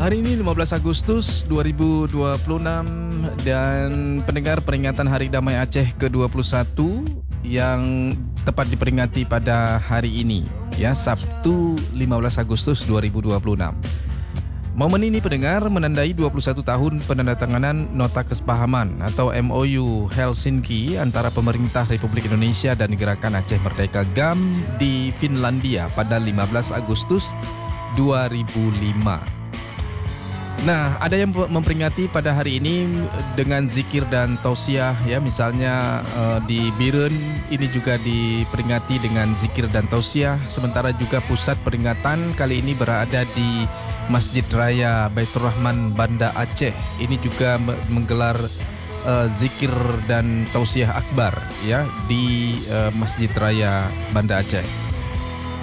Hari ini 15 Agustus 2026 dan pendengar peringatan Hari Damai Aceh ke-21 yang tepat diperingati pada hari ini, ya, Sabtu 15 Agustus 2026. Momen ini pendengar menandai 21 tahun penandatanganan Nota Kesepahaman atau MOU Helsinki antara pemerintah Republik Indonesia dan Gerakan Aceh Merdeka GAM di Finlandia pada 15 Agustus 2005. Nah, ada yang memperingati pada hari ini dengan zikir dan tausiah, ya, misalnya di Biren ini juga diperingati dengan zikir dan tausiah, sementara juga pusat peringatan kali ini berada di Masjid Raya Baitur Rahman Banda Aceh. Ini juga menggelar zikir dan tausiah akbar, ya, di Masjid Raya Banda Aceh.